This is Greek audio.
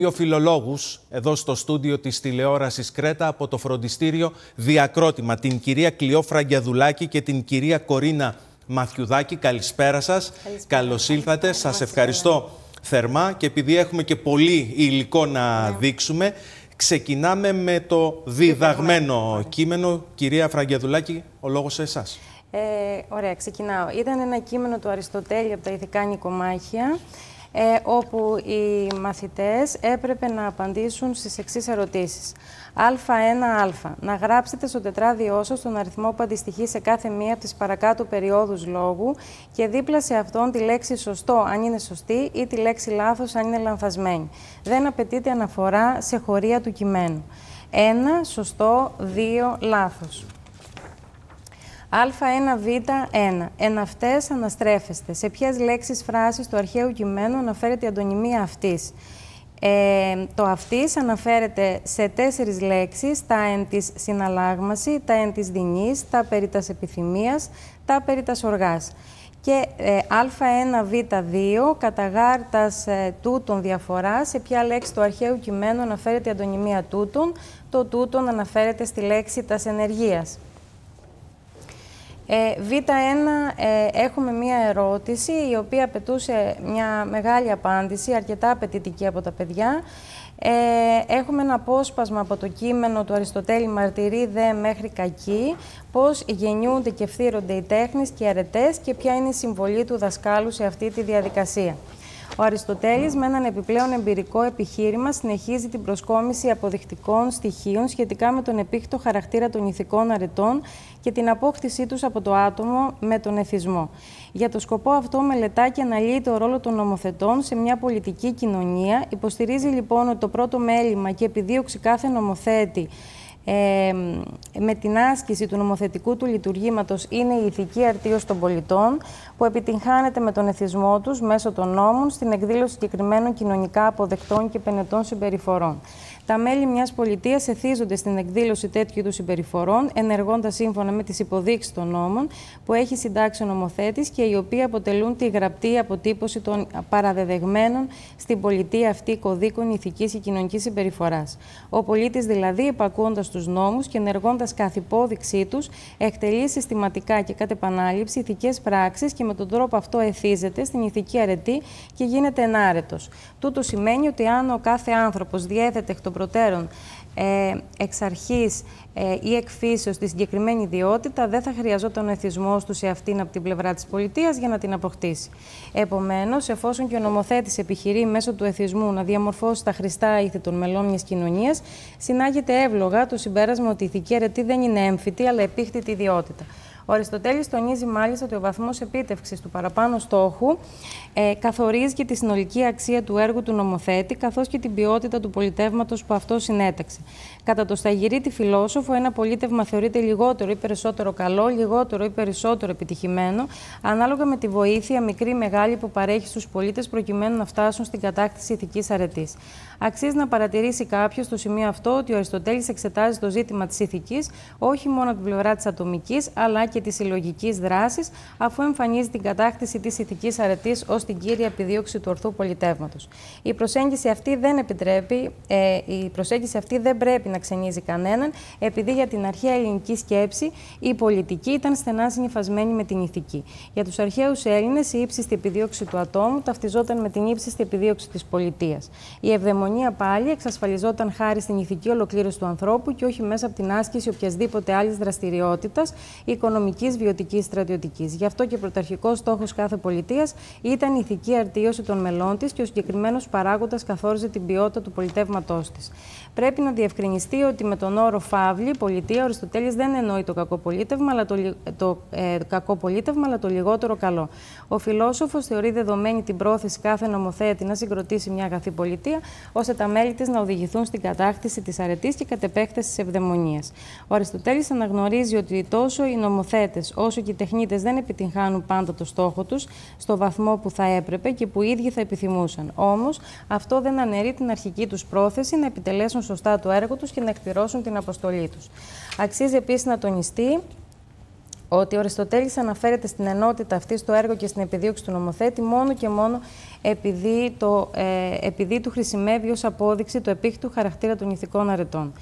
Δύο φιλολόγους εδώ στο στούντιο της τηλεόρασης Κρέτα από το φροντιστήριο Διακρότημα, την κυρία Κλειό Φραγκιαδουλάκη και την κυρία Κορίνα Μαθιουδάκη. Καλησπέρα σας. Καλώς ήλθατε. Σας ευχαριστώ θερμά και επειδή έχουμε και πολύ υλικό να δείξουμε, ξεκινάμε με το διδαγμένο κείμενο. Κυρία Φραγκιαδουλάκη, ο λόγος σε εσάς. Ωραία, ξεκινάω. Ήταν ένα κείμενο του Αριστοτέλη από τα Ηθικά Νικομάχια, όπου οι μαθητές έπρεπε να απαντήσουν στις εξής ερωτήσεις. Α1α. Να γράψετε στο τετράδιό σας τον αριθμό που αντιστοιχεί σε κάθε μία από τις παρακάτω περιόδους λόγου και δίπλα σε αυτόν τη λέξη σωστό αν είναι σωστή ή τη λέξη λάθος αν είναι λανθασμένη. Δεν απαιτείται αναφορά σε χωρία του κειμένου. 1. Σωστό. 2. Λάθος. Α1β1. Εν αυτές αναστρέφεστε. Σε ποιες λέξεις φράσεις του αρχαίου κειμένου αναφέρεται η αντωνυμία αυτής. Το αυτής αναφέρεται σε 4 λέξεις, τα εν της συναλλάγμαση, τα εν της δεινής, τα περί τας επιθυμίας, τα περί τας οργάς. Και Α1β2, κατά γάρτας τούτων διαφορά, σε ποια λέξη του αρχαίου κειμένου αναφέρεται η αντωνυμία τούτων, το τούτων αναφέρεται στη λέξη τας ενεργείας. Β1 έχουμε μία ερώτηση η οποία απαιτούσε μια μεγάλη απάντηση, αρκετά απαιτητική από τα παιδιά. Έχουμε ένα απόσπασμα από το κείμενο του Αριστοτέλη «Μαρτυρή δε μέχρι κακή», πώς γεννιούνται και φθήρονται οι τέχνες και οι αρετές και ποια είναι η συμβολή του δασκάλου σε αυτή τη διαδικασία. Ο Αριστοτέλης με έναν επιπλέον εμπειρικό επιχείρημα συνεχίζει την προσκόμιση αποδεικτικών στοιχείων σχετικά με τον επίκτο χαρακτήρα των ηθικών αρετών και την απόκτησή τους από το άτομο με τον εθισμό. Για το σκοπό αυτό μελετά και αναλύει το ρόλο των νομοθετών σε μια πολιτική κοινωνία. Υποστηρίζει λοιπόν ότι το πρώτο μέλημα και επιδίωξη κάθε νομοθέτη με την άσκηση του νομοθετικού του λειτουργήματος είναι η ηθική αρτίωση των πολιτών, που επιτυγχάνεται με τον εθισμό τους μέσω των νόμων στην εκδήλωση συγκεκριμένων κοινωνικά αποδεκτών και πενετών συμπεριφορών. Τα μέλη μιας πολιτείας εθίζονται στην εκδήλωση τέτοιου είδους συμπεριφορών, ενεργώντας σύμφωνα με τις υποδείξεις των νόμων που έχει συντάξει ο νομοθέτης και οι οποίοι αποτελούν τη γραπτή αποτύπωση των παραδεδεγμένων στην πολιτεία αυτή κωδίκων ηθικής και κοινωνικής συμπεριφοράς. Ο πολίτης δηλαδή, επακούοντας τους νόμους και ενεργώντας καθ' υπόδειξή τους, εκτελεί συστηματικά και κατ' επανάληψη ηθικές πράξεις και με τον τρόπο αυτό εθίζεται στην ηθική αρετή και γίνεται ενάρετος. Τούτο σημαίνει ότι αν ο κάθε άνθρωπος διέθετε εκ των προτέρων εξ αρχής ή εκ φύσεως τη συγκεκριμένη ιδιότητα, δεν θα χρειαζόταν ο εθισμός του σε αυτήν από την πλευρά της πολιτείας για να την αποκτήσει. Επομένως, εφόσον και ο νομοθέτης επιχειρεί μέσω του εθισμού να διαμορφώσει τα χρηστά ήθη των μελών μιας κοινωνίας, συνάγεται εύλογα το συμπέρασμα ότι η ηθική αρετή δεν είναι έμφυτη, αλλά επίκτητη ιδιότητα. Ο Αριστοτέλης τονίζει μάλιστα ότι ο βαθμός επίτευξης του παραπάνω στόχου καθορίζει και τη συνολική αξία του έργου του νομοθέτη, καθώς και την ποιότητα του πολιτεύματος που αυτό συνέταξε. Κατά το Σταγυρίτη φιλόσοφο, ένα πολίτευμα θεωρείται λιγότερο ή περισσότερο καλό, λιγότερο ή περισσότερο επιτυχημένο, ανάλογα με τη βοήθεια, μικρή ή μεγάλη, που παρέχει στους πολίτες προκειμένου να φτάσουν στην κατάκτηση ηθικής αρετής. Αξίζει να παρατηρήσει κάποιος στο σημείο αυτό ότι ο Αριστοτέλης εξετάζει το ζήτημα της ηθικής όχι μόνο από την πλευρά της ατομικής, αλλά και της συλλογικής δράσης, αφού εμφανίζει την κατάκτηση της ηθικής αρετής ως την κύρια επιδίωξη του ορθού πολιτεύματος. Η προσέγγιση αυτή δεν πρέπει να ξενίζει κανέναν, επειδή για την αρχαία ελληνική σκέψη η πολιτική ήταν στενά συνυφασμένη με την ηθική. Για τους αρχαίους Έλληνες, η ύψιστη επιδίωξη του ατόμου ταυτιζόταν με την ύψιστη επιδίωξη της πολιτείας. Η ευδαιμονία πάλι εξασφαλιζόταν χάρη στην ηθική ολοκλήρωση του ανθρώπου και όχι μέσα από την άσκηση οποιασδήποτε άλλης δραστηριότητας, οικονομικής, βιωτικής, στρατιωτικής. Γι' αυτό και πρωταρχικός στόχος κάθε πολιτείας ήταν η ηθική αρτίωση των μελών της και ο συγκεκριμένος παράγοντας καθόριζε την ποιότητα του πολιτεύματός της. Πρέπει να διευκρινιστεί ότι με τον όρο φαύλη πολιτεία ο Αριστοτέλης δεν εννοεί το κακό πολίτευμα, αλλά το λιγότερο καλό. Ο φιλόσοφος θεωρεί δεδομένη την πρόθεση κάθε νομοθέτη να συγκροτήσει μια αγαθή πολιτεία, ώστε τα μέλη της να οδηγηθούν στην κατάκτηση της αρετής και κατ' επέκταση της ευδαιμονίας. Ο Αριστοτέλης αναγνωρίζει ότι τόσο οι νομοθέτες όσο και οι τεχνίτες δεν επιτυγχάνουν πάντα το στόχο τους στο βαθμό που θα έπρεπε και που οι ίδιοι θα επιθυμούσαν. Όμως, αυτό δεν αναιρεί την αρχική τους πρόθεση να επιτελέσουν σωστά το έργο τους και να εκπληρώσουν την αποστολή τους. Αξίζει επίσης να τονιστεί ότι ο Αριστοτέλης αναφέρεται στην ενότητα αυτή στο έργο και στην επιδίωξη του νομοθέτη μόνο και μόνο επειδή του χρησιμεύει ως απόδειξη το επίκτου χαρακτήρα των ηθικών αρετών.